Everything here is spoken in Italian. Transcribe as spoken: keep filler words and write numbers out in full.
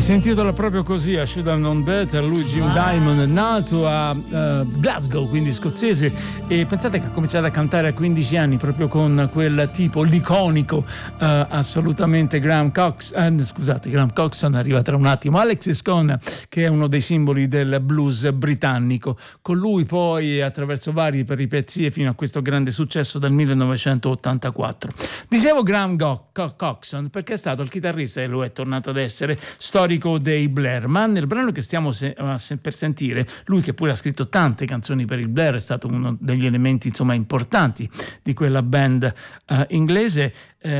Si intitola proprio così, I Should Have Known Better. Lui, Jim Diamond, è nato a uh, Glasgow, quindi scozzese, e pensate che ha cominciato a cantare a quindici anni proprio con quel tipo, l'iconico uh, assolutamente Graham Cox, eh, scusate, Graham Coxon arriva tra un attimo, Alexis Cohn, che è uno dei simboli del blues britannico. Con lui poi, attraverso varie peripezie, fino a questo grande successo del millenovecentottantaquattro. Dicevo Graham Go- Co- Coxon perché è stato il chitarrista, e lo è tornato ad essere, storico dei Blair, ma nel brano che stiamo se- per sentire, lui che pure ha scritto tante canzoni per il Blair, è stato uno degli elementi insomma importanti di quella band uh, inglese.